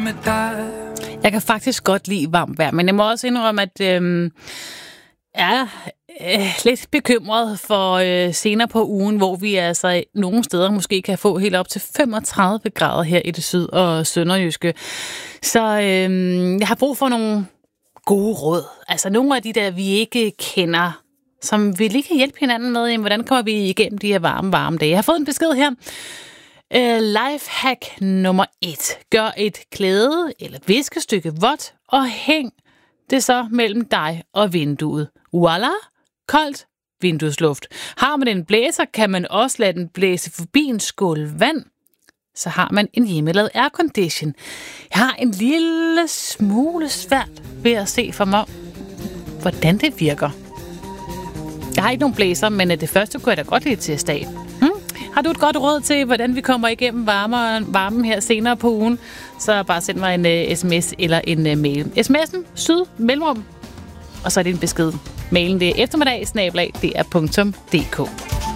med dig. Jeg kan faktisk godt lide varmt vejr, men jeg må også indrømme, at jeg er lidt bekymret for senere på ugen, hvor vi altså nogle steder måske kan få helt op til 35 grader her i det syd- og sønderjyske. Så jeg har brug for nogle gode råd. Altså nogle af de der, vi ikke kender, som vi lige kan hjælpe hinanden med, hvordan kommer vi igennem de her varme dage. Jeg har fået en besked her. Lifehack nummer 1. Gør et klæde eller et viskestykke vådt og hæng det så mellem dig og vinduet. Voila! Koldt vinduesluft. Har man en blæser, kan man også lade den blæse forbi en skål vand. Så har man en hjemmelavet aircondition. Jeg har en lille smule svært ved at se for mig, hvordan det virker. Jeg har ikke nogen blæser, men det første kunne jeg da godt lide til at starte. Har du et godt råd til, hvordan vi kommer igennem varmen her senere på ugen, så bare send mig en sms eller en mail. SMS'en, syd, mellemrum, og så er det en besked. Mailen det er eftermiddag@dr.dk.